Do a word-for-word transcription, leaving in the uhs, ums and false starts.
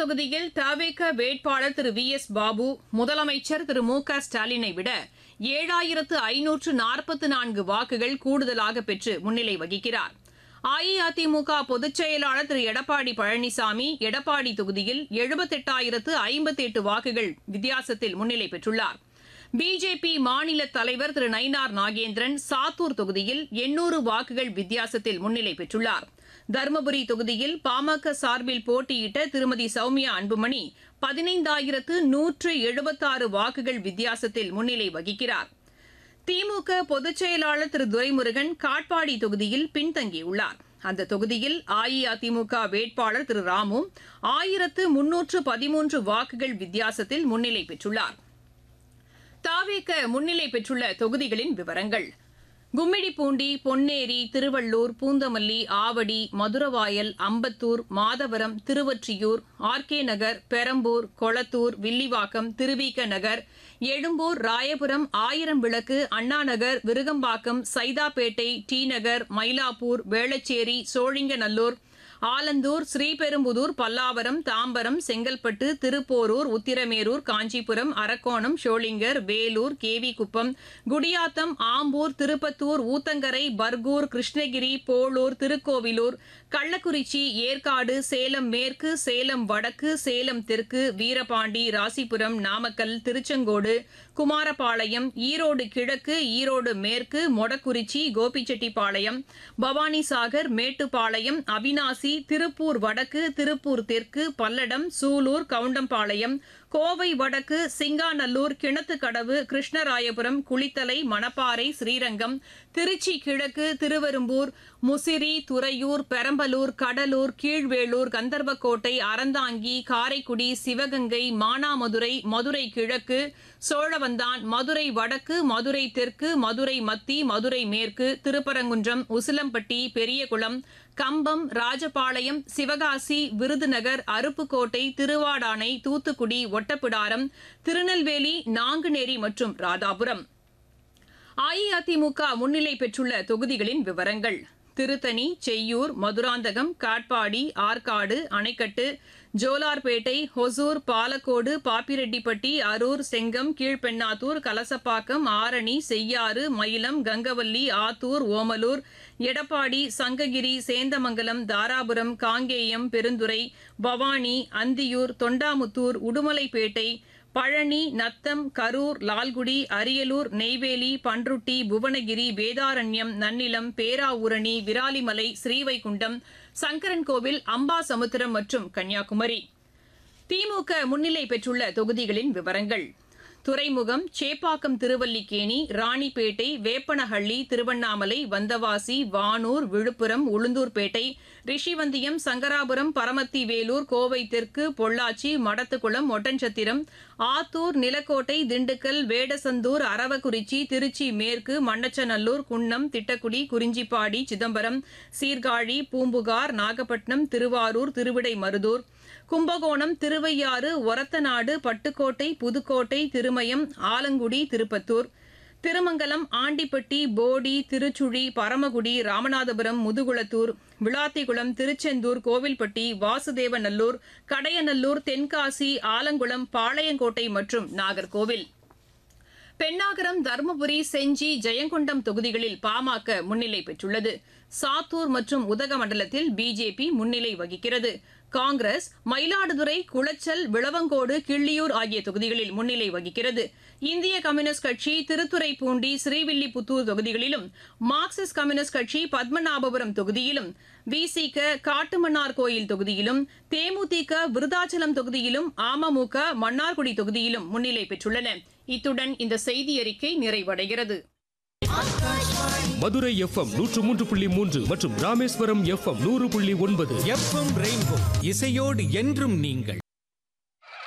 தொகுதியில் தவேக வேட்பாளர் திரு V S Babu முதலமைச்சர் திரு மு க ஸ்டாலினை விட ஏழாயிரத்து ஐநூற்று நாற்பத்து நான்கு வாக்குகள் கூடுதலாக பெற்று முன்னிலை வகிக்கிறார். அஇஅதிமுக பொதுச் செயலாளர் திரு எடப்பாடி பழனிசாமி எடப்பாடி தொகுதியில் எழுபத்தெட்டாயிரத்து ஐம்பத்தி எட்டு வாக்குகள் வித்தியாசத்தில் முன்னிலை பெற்றுள்ளார். பிஜேபி மாநில தலைவர் திரு நயினார் நாகேந்திரன் சாத்தூர் தொகுதியில் எண்ணூறு வாக்குகள் வித்தியாசத்தில் முன்னிலை பெற்றுள்ளார். தருமபுரி தொகுதியில் பாமக சார்பில் போட்டியிட்ட திருமதி சௌமியா அன்புமணி பதினைந்தாயிரத்து நூற்று எழுபத்தாறு வாக்குகள் வித்தியாசத்தில் முன்னிலை வகிக்கிறார். திமுக பொதுச் செயலாளர் திரு துரைமுருகன் காட்பாடி தொகுதியில் பின்தங்கியுள்ளார். அந்த தொகுதியில் அஇஅதிமுக வேட்பாளர் திரு ராமு ஆயிரத்து முன்னூற்று பதிமூன்று வாக்குகள் வித்தியாசத்தில் முன்னிலை பெற்றுள்ளார். தவேக முன்னிலை பெற்றுள்ள தொகுதிகளின் விவரங்கள்: கும்மிடிப்பூண்டி, பொன்னேரி, திருவள்ளூர், பூந்தமல்லி, ஆவடி, மதுரவாயல், அம்பத்தூர், மாதவரம், திருவொற்றியூர், ஆர் கே நகர், பெரம்பூர், கொளத்தூர், வில்லிவாக்கம், திருவிக நகர், எழும்பூர், ராயபுரம், ஆயிரம்விளக்கு, அண்ணாநகர், விருகம்பாக்கம், சைதாப்பேட்டை, டி நகர், மயிலாப்பூர், வேளச்சேரி, சோழிங்கநல்லூர், ஆலந்தூர், ஸ்ரீபெரும்புதூர், பல்லாவரம், தாம்பரம், செங்கல்பட்டு, திருப்போரூர், உத்திரமேரூர், காஞ்சிபுரம், அரக்கோணம், ஷோளிங்கர், வேலூர், கேவிக்குப்பம், குடியாத்தம், ஆம்பூர், திருப்பத்தூர், ஊத்தங்கரை, பர்கூர், கிருஷ்ணகிரி, போளூர், திருக்கோவிலூர், கள்ளக்குறிச்சி, ஏற்காடு, சேலம் மேற்கு, சேலம் வடக்கு, சேலம் தெற்கு, வீரபாண்டி, ராசிபுரம், நாமக்கல், திருச்செங்கோடு, குமாரபாளையம், ஈரோடு கிழக்கு, ஈரோடு மேற்கு, மொடக்குறிச்சி, கோபிச்செட்டிப்பாளையம், பவானிசாகர், மேட்டுப்பாளையம், அவினாசி, திருப்பூர் வடக்கு, திருப்பூர் தெற்கு, பல்லடம், சூலூர், கவுண்டம்பாளையம், கோவை வடக்கு, சிங்காநல்லூர், கிணத்துக்கடவு, கிருஷ்ணராயபுரம், குளித்தலை, மணப்பாறை, ஸ்ரீரங்கம், திருச்சி கிழக்கு, திருவெரும்பூர், முசிறி, துறையூர், பெரம்பலூர், கடலூர், கீழ்வேளூர், கந்தர்வக்கோட்டை, அறந்தாங்கி, காரைக்குடி, சிவகங்கை, மானாமதுரை, மதுரை கிழக்கு, சோழவந்தான், மதுரை வடக்கு, மதுரை தெற்கு, மதுரை மத்தி, மதுரை மேற்கு, திருப்பரங்குன்றம், உசிலம்பட்டி, பெரியகுளம், கம்பம், ராஜபாளையம், சிவகாசி, விருதுநகர், அருப்புக்கோட்டை, திருவாடானை, தூத்துக்குடி, ஒட்டப்பிடாரம், திருநெல்வேலி, நாங்குநேரி மற்றும் ராதாபுரம். அஇஅதிமுக முன்னிலை பெற்றுள்ள தொகுதிகளின் விவரங்கள்: திருத்தணி, செய்யூர், மதுராந்தகம், காட்பாடி, ஆற்காடு, அணைக்கட்டு, ஜோலார்பேட்டை, ஹொசூர், பாலக்கோடு, பாப்பிரெட்டிப்பட்டி, அரூர், செங்கம், கீழ்பெண்ணாத்தூர், கலசப்பாக்கம், ஆரணி, செய்யாறு, மயிலம், கங்கவல்லி, ஆத்தூர், ஓமலூர், எடப்பாடி, சங்ககிரி, சேந்தமங்கலம், தாராபுரம், காங்கேயம், பெருந்துறை, பவானி, அந்தியூர், தொண்டாமுத்தூர், உடுமலைப்பேட்டை, பழனி, நத்தம், கரூர், லால்குடி, அரியலூர், நெய்வேலி, பன்ருட்டி, புவனகிரி, வேதாரண்யம், நன்னிலம், பேராவூரணி, விராலிமலை, ஸ்ரீவைகுண்டம், சங்கரன்கோவில், அம்பாசமுத்திரம் மற்றும் கன்னியாகுமரி. திமுக முன்னிலை பெற்றுள்ள தொகுதிகளின் விவரங்கள்: துறைமுகம், சேப்பாக்கம், திருவல்லிக்கேணி, ராணிப்பேட்டை, வேப்பனஹள்ளி, திருவண்ணாமலை, வந்தவாசி, வானூர், விழுப்புரம், உளுந்தூர்பேட்டை, ரிஷிவந்தியம், சங்கராபுரம், பரமத்தி வேலூர், கோவை தெற்கு, பொள்ளாச்சி, மடத்துக்குளம், ஒட்டன்சத்திரம், ஆத்தூர், நிலக்கோட்டை, திண்டுக்கல், வேடசந்தூர், அரவக்குறிச்சி, திருச்சி மேற்கு, மண்ணச்சநல்லூர், குன்னம், திட்டக்குடி, குறிஞ்சிப்பாடி, சிதம்பரம், சீர்காழி, பூம்புகார், நாகப்பட்டினம், திருவாரூர், திருவிடைமருதூர், கும்பகோணம், திருவையாறு, ஒரத்தநாடு, பட்டுக்கோட்டை, புதுக்கோட்டை, திருமயம், ஆலங்குடி, திருப்பத்தூர், திருமங்கலம், ஆண்டிப்பட்டி, போடி, திருச்சுழி, பரமக்குடி, ராமநாதபுரம், முதுகுளத்தூர், விளாத்திகுளம், திருச்செந்தூர், கோவில்பட்டி, வாசுதேவநல்லூர், கடையநல்லூர், தென்காசி, ஆலங்குளம், பாளையங்கோட்டை மற்றும் நாகர்கோவில். பெண்ணாகரம், தருமபுரி, செஞ்சி, ஜெயங்கொண்டம் தொகுதிகளில் பாமக முன்னிலை பெற்றுள்ளது. சாத்தூர் மற்றும் உதகமண்டலத்தில் பிஜேபி முன்னிலை வகிக்கிறது. காங்கிரஸ் மயிலாடுதுறை, குளச்சல், விளவங்கோடு, கிள்ளியூர் ஆகிய தொகுதிகளில் முன்னிலை வகிக்கிறது. இந்திய கம்யூனிஸ்ட் கட்சி திருத்துறைப்பூண்டி, ஸ்ரீவில்லிபுத்தூர் தொகுதிகளிலும், மார்க்சிஸ்ட் கம்யூனிஸ்ட் கட்சி பத்மநாபபுரம் தொகுதியிலும், விசிக காட்டுமன்னார் கோயில் தொகுதியிலும், தேமுதிக விருதாச்சலம் தொகுதியிலும், அமமுக மன்னார்குடி தொகுதியிலும் முன்னிலை பெற்றுள்ளன. இத்துடன் இந்த செய்தியறிக்கை நிறைவடைகிறது. மதுரை எஃப் எம் நூற்று மூன்று புள்ளி மூன்று மற்றும் ராமேஸ்வரம் எஃப் எம் நூறு புள்ளி ஒன்பது. எஃப் எம் ரெயின்போ இசையோடு என்றும் நீங்கள்.